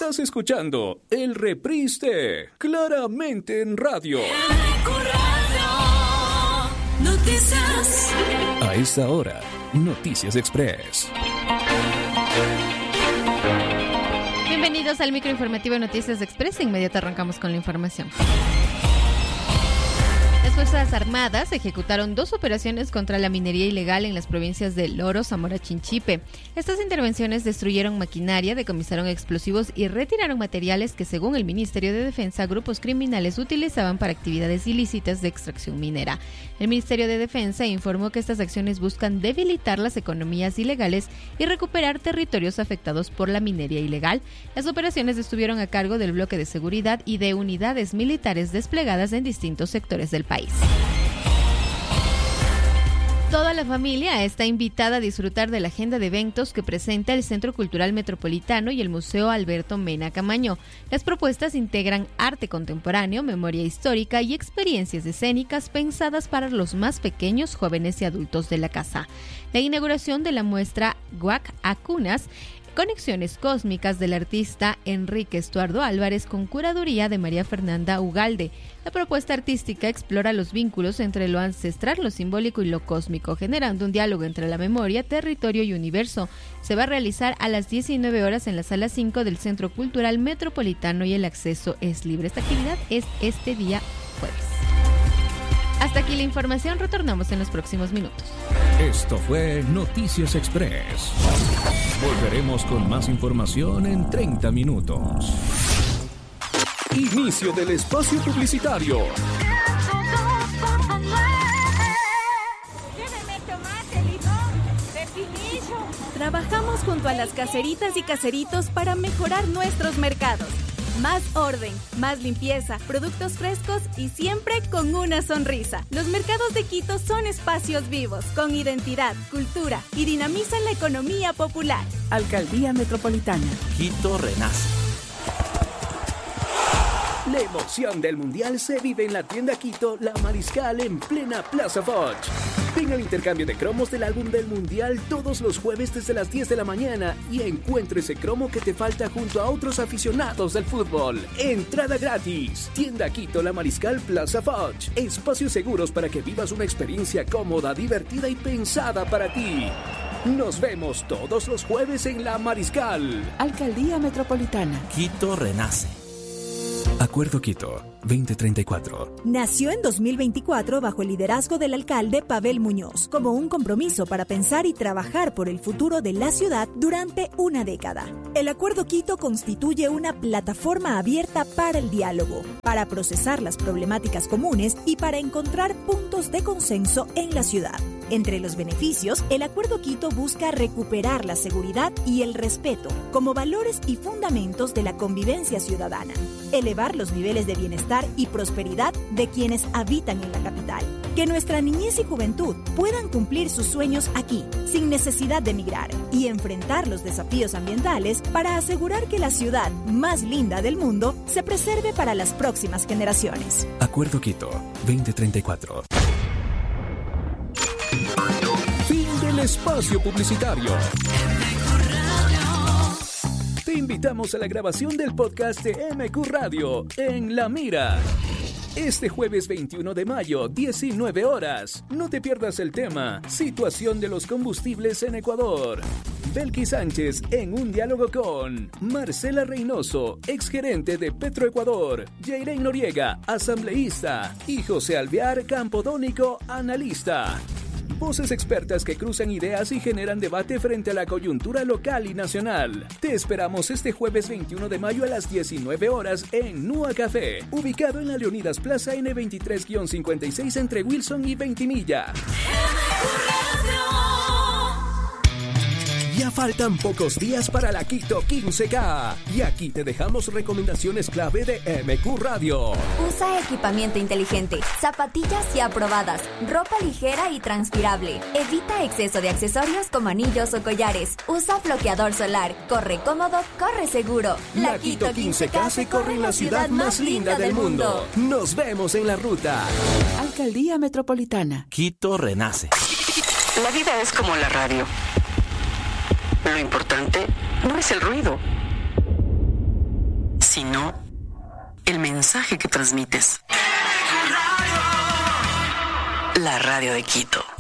Estás escuchando el reprise de Claramente en Radio. Noticias. A esta hora, Noticias Express. Bienvenidos al microinformativo de Noticias Express. Inmediato arrancamos con la información. Las Fuerzas Armadas ejecutaron 2 operaciones contra la minería ilegal en las provincias de Loro, Zamora, Chinchipe. Estas intervenciones destruyeron maquinaria, decomisaron explosivos y retiraron materiales que, según el Ministerio de Defensa, grupos criminales utilizaban para actividades ilícitas de extracción minera. El Ministerio de Defensa informó que estas acciones buscan debilitar las economías ilegales y recuperar territorios afectados por la minería ilegal. Las operaciones estuvieron a cargo del bloque de seguridad y de unidades militares desplegadas en distintos sectores del país. Toda la familia está invitada a disfrutar de la agenda de eventos que presenta el Centro Cultural Metropolitano y el Museo Alberto Mena Camaño. Las propuestas integran arte contemporáneo, memoria histórica y experiencias escénicas pensadas para los más pequeños, jóvenes y adultos de la casa. La inauguración de la muestra Guac Acunas, Conexiones Cósmicas del artista Enrique Estuardo Álvarez con curaduría de María Fernanda Ugalde. La propuesta artística explora los vínculos entre lo ancestral, lo simbólico y lo cósmico, generando un diálogo entre la memoria, territorio y universo. Se va a realizar a las 19 horas en la Sala 5 del Centro Cultural Metropolitano y el acceso es libre. Esta actividad es este día jueves. Hasta aquí la información, retornamos en los próximos minutos. Esto fue Noticias Express. Volveremos con más información en 30 minutos. Inicio del espacio publicitario. Trabajamos junto a las caseritas y caseritos para mejorar nuestros mercados. Más orden, más limpieza, productos frescos y siempre con una sonrisa. Los mercados de Quito son espacios vivos, con identidad, cultura y dinamizan la economía popular. Alcaldía Metropolitana. Quito renace. La emoción del Mundial se vive en la tienda Quito La Mariscal en plena Plaza Foch. Ven al intercambio de cromos del álbum del Mundial todos los jueves desde las 10 de la mañana y encuentre ese cromo que te falta junto a otros aficionados del fútbol. Entrada gratis. Tienda Quito La Mariscal Plaza Foch. Espacios seguros para que vivas una experiencia cómoda, divertida y pensada para ti. Nos vemos todos los jueves en La Mariscal. Alcaldía Metropolitana. Quito renace. Acuerdo Quito 2034. Nació en 2024 bajo el liderazgo del alcalde Pavel Muñoz, como un compromiso para pensar y trabajar por el futuro de la ciudad durante una década. El Acuerdo Quito constituye una plataforma abierta para el diálogo, para procesar las problemáticas comunes y para encontrar puntos de consenso en la ciudad. Entre los beneficios, el Acuerdo Quito busca recuperar la seguridad y el respeto como valores y fundamentos de la convivencia ciudadana, elevar los niveles de bienestar y prosperidad de quienes habitan en la capital, que nuestra niñez y juventud puedan cumplir sus sueños aquí, sin necesidad de emigrar, y enfrentar los desafíos ambientales para asegurar que la ciudad más linda del mundo se preserve para las próximas generaciones. Acuerdo Quito 2034. Fin del espacio publicitario. Te invitamos a la grabación del podcast de MQ Radio en La Mira. Este jueves 21 de mayo, 19 horas. No te pierdas el tema Situación de los combustibles en Ecuador. Belki Sánchez en un diálogo con Marcela Reynoso, exgerente de Petroecuador, Jairén Noriega, asambleísta, y José Alvear Campodónico, analista. Voces expertas que cruzan ideas y generan debate frente a la coyuntura local y nacional. Te esperamos este jueves 21 de mayo a las 19 horas en Nua Café, ubicado en la Leonidas Plaza N23-56 entre Wilson y Ventimilla. Ya faltan pocos días para la Quito 15K y aquí te dejamos recomendaciones clave de MQ Radio. Usa equipamiento inteligente, zapatillas ya aprobadas, ropa ligera y transpirable. Evita exceso de accesorios como anillos o collares. Usa bloqueador solar. Corre cómodo, corre seguro. La Quito 15K se corre en la ciudad más linda del mundo. Nos vemos en la ruta. Alcaldía Metropolitana. Quito renace. La vida es como la radio. Lo importante no es el ruido, sino el mensaje que transmites. La radio de Quito.